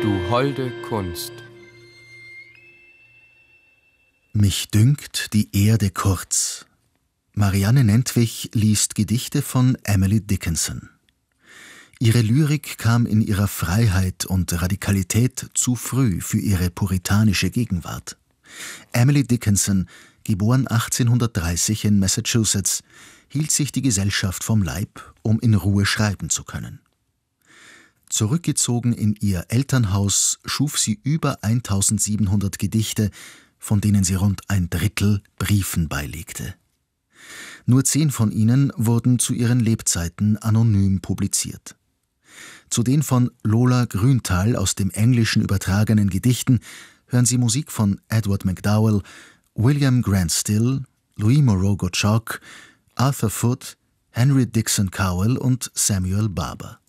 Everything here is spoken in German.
Du holde Kunst. Mich dünkt die Erde kurz. Marianne Nentwich liest Gedichte von Emily Dickinson. Ihre Lyrik kam in ihrer Freiheit und Radikalität zu früh für ihre puritanische Gegenwart. Emily Dickinson, geboren 1830 in Massachusetts, hielt sich die Gesellschaft vom Leib, um in Ruhe schreiben zu können. Zurückgezogen in ihr Elternhaus schuf sie über 1700 Gedichte, von denen sie rund ein Drittel Briefen beilegte. Nur 10 von ihnen wurden zu ihren Lebzeiten anonym publiziert. Zu den von Lola Grünthal aus dem Englischen übertragenen Gedichten hören Sie Musik von Edward MacDowell, William Grant Still, Louis Moreau Gottschalk, Arthur Foote, Henry Dixon Cowell und Samuel Barber.